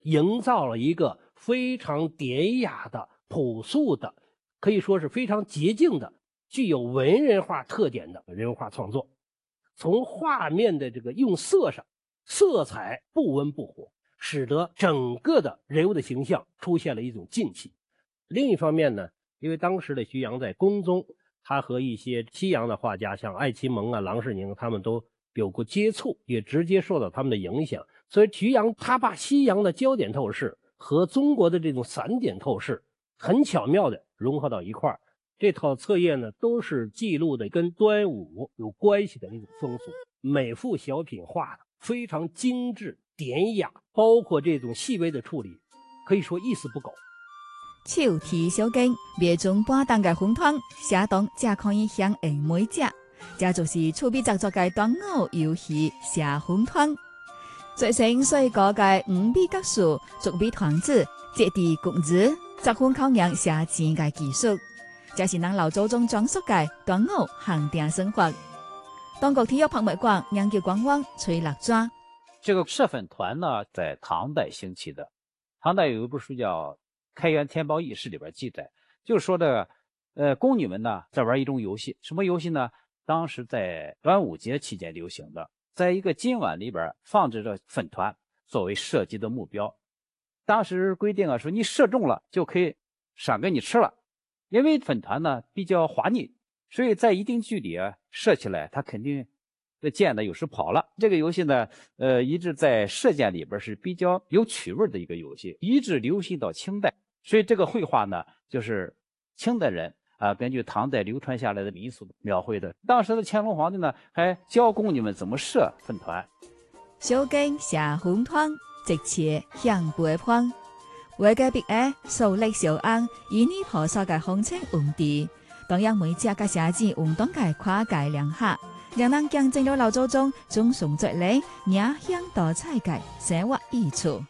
营造了一个非常典雅的、朴素的，可以说是非常洁净的、具有文人画特点的人物画创作。从画面的这个用色上，色彩不温不火，使得整个的人物的形象出现了一种劲气。另一方面呢，因为当时的徐阳在宫中，他和一些西洋的画家，像艾奇蒙啊、郎世宁，他们都有过接触，也直接受到他们的影响。所以徐阳他把西洋的焦点透视和中国的这种散点透视很巧妙的融合到一块儿。这套册页呢，都是记录的跟端午有关系的那种风俗，每幅小品画的非常精致典雅，包括这种细微的处理，可以说一丝不苟。 手提小径，别种半档嘅粉团，写当才可以响应每只。这就是出笔制作嘅端午游戏写粉团。最先所以个嘅5笔格数，逐笔团子，接地谷子，10分考验写字嘅技术。这是咱老祖宗装束嘅端午限定生活。中国体育博物馆研究官网崔乐抓。 这个社粉团呢，在唐代兴起的。唐代有一部书叫《开元天宝轶事》，里边记载，就是说的，宫女们呢在玩一种游戏，什么游戏呢？当时在端午节期间流行的，在一个金碗里边放置着粉团作为射击的目标。当时规定啊，说你射中了就可以赏给你吃了。因为粉团呢比较滑腻，所以在一定距离啊射起来，它肯定这箭呢有时跑了。这个游戏呢，一直在射箭里边是比较有趣味的一个游戏，一直流行到清代。所以这个绘画呢，就是清代人根据唐代流传下来的民俗描绘的。当时的乾隆皇帝呢，还教宫女们怎么射粉团。 小径射粉团，直切向背宽。畫嘅筆誒，數力小安，以呢菩薩嘅紅青紅地，當讓每隻嘅寫字運動嘅跨界兩下，讓人見證到老祖宗種崇著嚟，影響多彩嘅生活藝術。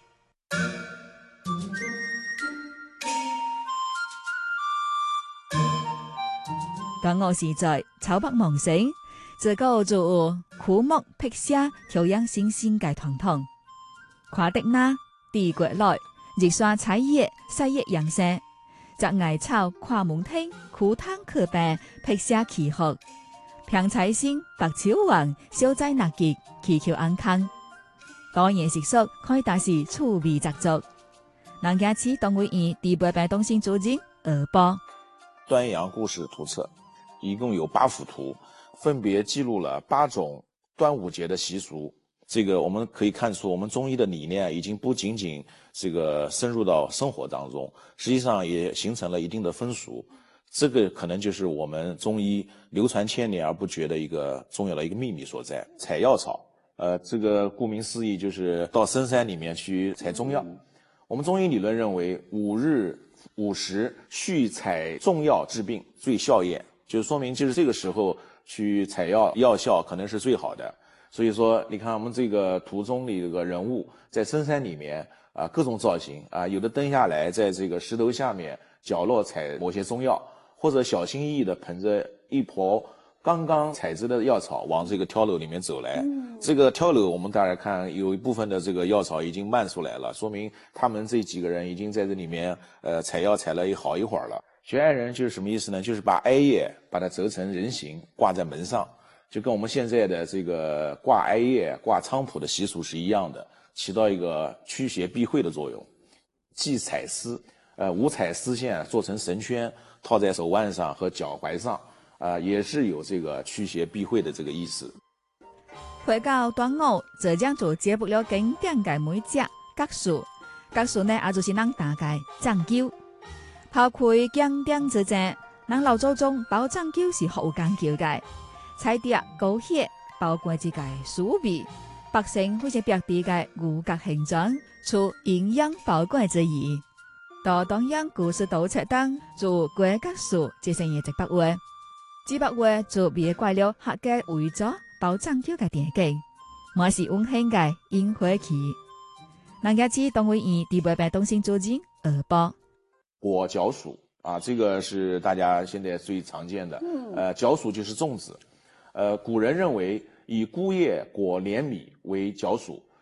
端午時在草北芒城，自古就有枯木辟寫調養新鮮嘅傳統，跨的那地國來。日刷彩葉，細葉養生，摘艾草跨門廳，苦湯可病，辟寫祈福，平彩星，白草黃，小齋納結，祈求安康。多年習俗可以達是趣味習俗。南家市東會縣第8版東新組織2報。 端陽故事圖冊一共有8幅圖，分別記錄了8種端午節的習俗。這個我們可以看出，我們中醫的理念已經不僅僅這個深入到生活當中，實際上也形成了一定的風俗。這個可能就是我們中醫流傳千年而不絕的一個重要的一個秘密所在。採藥草，這個顧名思義就是到深山裡面去採中藥。我們中醫理論認為5日5時續採中藥治病最效驗，就說明就是這個時候去採藥，藥效可能是最好的。所以說你看我們這個圖中的這個人物在深山裡面各種造型有的蹲下來在這個石頭下面角落採某些中藥，或者小心翼翼地捧着一坨剛剛採制的藥草往這個碉樓裡面走來。這個碉樓我們大家看有一部分的這個藥草已經漫出來了，說明他們這幾個人已經在這裡面採藥採了好一會兒了。學愛人就是什麼意思呢？就是把艾葉把它折成人形掛在門上，就跟我們現在的這個掛艾葉、掛菖蒲的習俗是一樣的，起到一個驅邪避穢的作用。繫彩絲，五彩絲線做成繩圈，套在手腕上和腳踝上，也是有這個驅邪避穢的這個意思。 回到端午，浙江就接不了經典嘅每隻格數，格數呢也就是咱大概講究。拋開經典之爭，咱老祖宗包講究是好講究嘅。彩碟高血包括這個酥皮，百姓或者別地嘅五角形狀，出營養寶貴之意。到當樣故事導冊當做貴格數，這成嘢值不會，只不會做別怪了客嘅為咗包講究嘅電機，我是溫馨嘅煙火氣。南家市東會縣第8版東新組織2報。 裹角黍這個是大家現在最常見的，角黍就是粽子。古人認為以菇葉裹蓮米為角黍，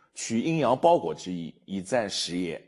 取阴阳包裹之意，以赞时也。